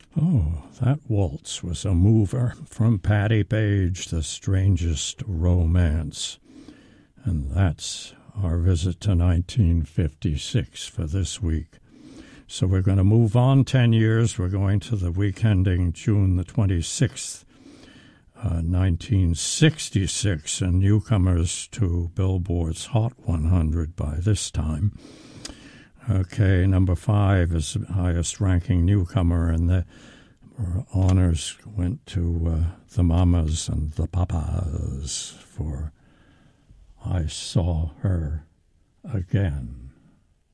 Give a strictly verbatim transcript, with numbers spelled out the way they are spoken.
Oh, that waltz was a mover from Patti Page, The Strangest Romance. And that's our visit to nineteen fifty-six for this week. So we're going to move on ten years. We're going to the week ending June the twenty-sixth, uh, nineteen sixty-six, and newcomers to Billboard's Hot one hundred by this time. Okay, number five is the highest-ranking newcomer, and the honors went to uh, the Mamas and the Papas for I Saw Her Again.